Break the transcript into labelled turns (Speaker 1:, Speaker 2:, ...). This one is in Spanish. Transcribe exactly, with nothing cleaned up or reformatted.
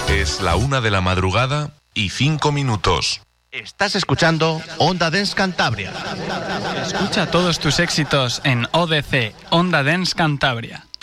Speaker 1: Es la una de la madrugada y cinco minutos.
Speaker 2: Estás escuchando Onda Dance Cantabria.
Speaker 3: Escucha todos tus éxitos en O D C, Onda Dance Cantabria.